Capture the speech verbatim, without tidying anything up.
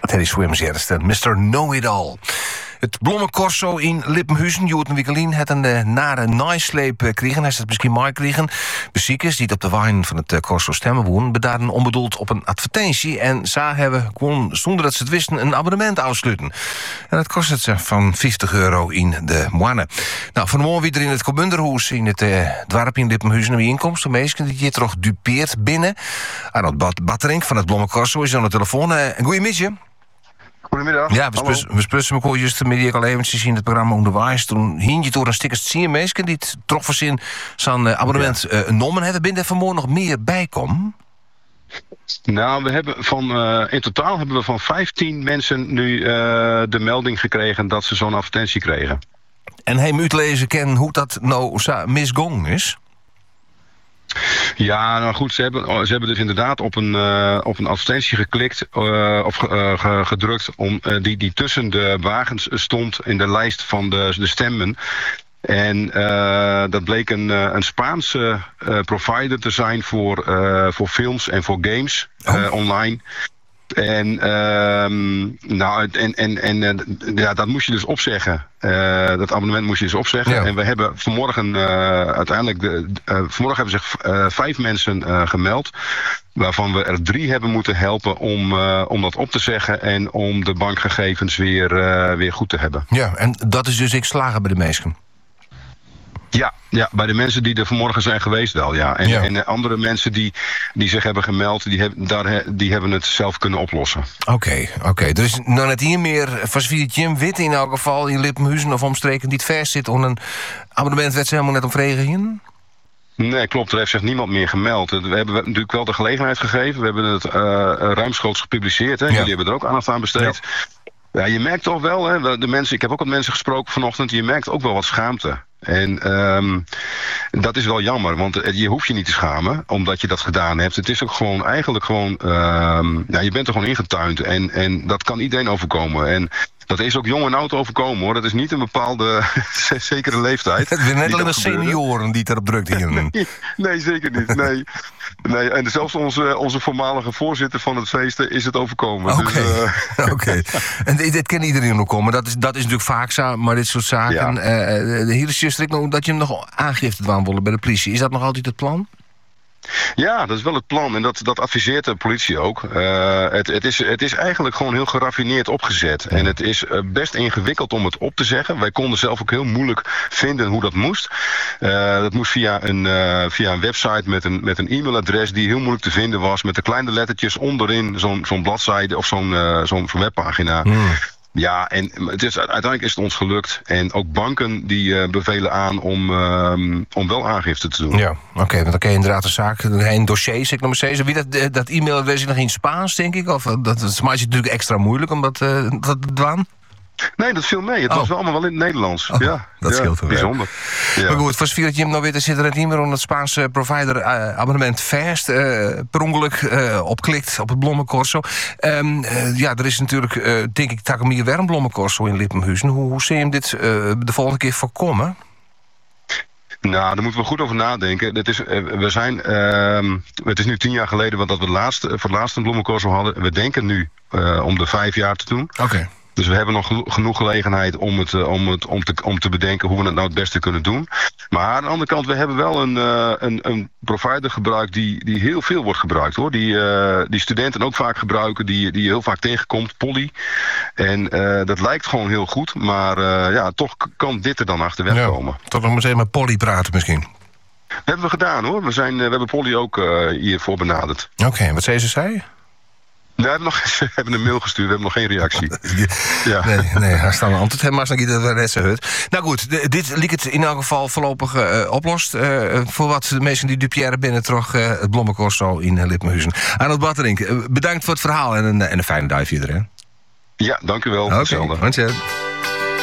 Teddy Swims eerst, mister Know-It-All. Het Blommencorso in Lippenhuizen, Joert Wikkelien, het een uh, nare naaisleep uh, kregen. Hij het misschien mooi kregen. Beziekers die op de wijn van het uh, Corso stemmen wonen, bedaarden onbedoeld op een advertentie. En ze hebben gewoon, zonder dat ze het wisten, een abonnement afsluiten. En dat kost het ze van vijftig euro in de moanne. Nou, vanmorgen weer in het Comunderhoes in het uh, dorp in Lippenhuizen wie inkomsten. Meestal die je toch dupeert binnen. Arnold Batterink van het Blommencorso is aan de telefoon. Uh, Goedemiddag. Goedemiddag. Ja, we, spus, we spussen elkaar juist de middag al eventjes in het programma Onderwijs. Toen hing je door een stikkers zien mensen die het toch voor zin zijn uh, abonnement uh, nomen hebben. Binnen vanmorgen nog meer bijkomen? Nou, we hebben van, uh, in totaal hebben we van vijftien mensen nu uh, de melding gekregen dat ze zo'n advertentie kregen. En hij moet lezen kennen hoe dat nou misgong is? Ja, nou goed, ze hebben, ze hebben dus inderdaad op een, uh, op een advertentie geklikt uh, of uh, gedrukt om, uh, die, die tussen de wagens stond in de lijst van de, de stemmen. En uh, dat bleek een, een Spaanse uh, provider te zijn voor, uh, voor films en voor games uh, oh. online. En, uh, nou, en, en, en uh, ja, dat moest je dus opzeggen. Uh, dat abonnement moest je dus opzeggen. Ja. En we hebben vanmorgen uh, uiteindelijk... De, uh, vanmorgen hebben zich uh, vijf mensen uh, gemeld. Waarvan we er drie hebben moeten helpen om, uh, om dat op te zeggen. En om de bankgegevens weer, uh, weer goed te hebben. Ja, en dat is dus ik slagen bij de meesten. Ja, ja, bij de mensen die er vanmorgen zijn geweest wel, ja. En, ja. en andere mensen die, die zich hebben gemeld, die, heb, daar, die hebben het zelf kunnen oplossen. Oké, okay, oké. Okay. Er is nou net hier meer faciliteit Jim Wit in elk geval in Lippenhuizen of omstreken die het vers zit om een abonnement werd ze helemaal net om vregen. Nee, klopt. Er heeft zich niemand meer gemeld. We hebben natuurlijk wel de gelegenheid gegeven. We hebben het uh, ruimschoots gepubliceerd. Hè. Ja. Jullie hebben er ook aandacht aan besteed. Ja. Ja, je merkt toch wel, hè, de mensen, ik heb ook wat mensen gesproken vanochtend, je merkt ook wel wat schaamte. En um, dat is wel jammer, want je hoeft je niet te schamen omdat je dat gedaan hebt. Het is ook gewoon eigenlijk gewoon, um, ja, je bent er gewoon ingetuind en, en dat kan iedereen overkomen. En dat is ook jong en oud overkomen, hoor. Dat is niet een bepaalde zekere leeftijd. Het zijn net alleen de senioren die het erop drukt hier. nee, nee, zeker niet. Nee. Nee, en zelfs onze, onze voormalige voorzitter van het feest is het overkomen. Oké, okay. dus, uh... okay. En dit, dit kan iedereen nog komen. Dat is, dat is natuurlijk vaak zo, maar dit soort zaken. Ja. Uh, de hele strikt nog dat je hem nog aangifte aan willen bij de politie. Is dat nog altijd het plan? Ja, dat is wel het plan en dat, dat adviseert de politie ook. Uh, het, het, is, het is eigenlijk gewoon heel geraffineerd opgezet. En het is best ingewikkeld om het op te zeggen. Wij konden zelf ook heel moeilijk vinden hoe dat moest. Uh, dat moest via een, uh, via een website met een, met een e-mailadres die heel moeilijk te vinden was. Met de kleine lettertjes onderin zo'n, zo'n bladzijde of zo'n, uh, zo'n, zo'n webpagina. Hmm. Ja, en het is, uiteindelijk is het ons gelukt. En ook banken die uh, bevelen aan om, uh, om wel aangifte te doen. Ja, oké, okay, want dan kan je inderdaad een zaak, een dossier, zeg ik nog maar steeds. Wie dat, dat e-mailadres is nog in Spaans, denk ik? Of dat, dat maakt je natuurlijk extra moeilijk om dat, uh, dat te doen? Nee, dat viel mee. Het oh. was wel allemaal wel in het Nederlands. Oh, ja, dat ja, scheelt wel. Bijzonder. Ja. Maar goed, voor dat je hem nou weer zit er het niet meer om het Spaanse provider uh, abonnement Fast uh, per ongeluk uh, opklikt op het Blommencorso. Um, uh, ja, er is natuurlijk, uh, denk ik, Takamir weer een Blommencorso in Lippenhuizen. Hoe, hoe zie je hem dit uh, de volgende keer voorkomen? Nou, daar moeten we goed over nadenken. Het is, we zijn, uh, het is nu tien jaar geleden dat we het laatste, voor het laatste een Blommencorso hadden. We denken nu uh, om de vijf jaar te doen. Oké. Okay. Dus we hebben nog genoeg gelegenheid om, het, om, het, om, te, om te bedenken hoe we het nou het beste kunnen doen. Maar aan de andere kant, we hebben wel een, uh, een, een provider gebruikt die, die heel veel wordt gebruikt, hoor. Die, uh, die studenten ook vaak gebruiken, die, die je heel vaak tegenkomt, Polly. En uh, dat lijkt gewoon heel goed, maar uh, ja, toch kan dit er dan achterweg ja, komen. Toch nog maar eens met Polly praten misschien. Dat hebben we gedaan, hoor. We, zijn, uh, we hebben Polly ook uh, hiervoor benaderd. Oké, okay, wat zei ze zei? Nee, we hebben, nog, we hebben een mail gestuurd, we hebben nog geen reactie. Ja. Nee, nee, hij staat altijd helemaal naar ieder net zo hut. Nou goed, d- dit liep het in elk geval voorlopig uh, oplost. Uh, voor wat de mensen die Dupière binnen terug uh, het Blommencorso in uh, Lippenhuizen. Arnold Batterink, uh, bedankt voor het verhaal en een, en een fijne dag iedereen. Ja, dank u wel. Oké, okay,